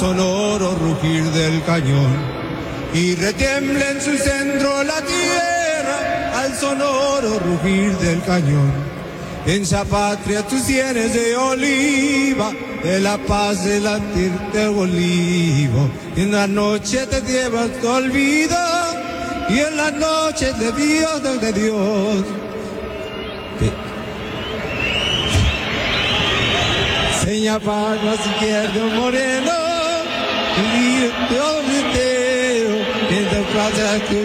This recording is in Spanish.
sonoro rugir del cañón, y retiembla en su centro la tierra al sonoro rugir del cañón. En esa patria tus sienes de oliva, de la paz de latirte olivo, y en la noche te llevas tu olvido, y en la noche de Dios, de Dios. Seña para izquierdo moreno, y yo me teo en la plaza que